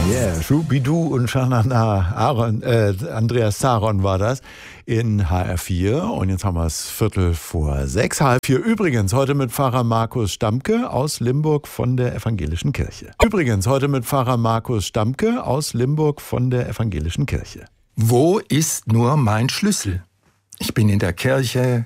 Yeah, Schubidu und Shanana Andreas Zaron war das in HR4. Und jetzt haben wir es 5:45. HR4 übrigens heute mit Pfarrer Markus Stamke aus Limburg von der Evangelischen Kirche. Wo ist nur mein Schlüssel? Ich bin in der Kirche,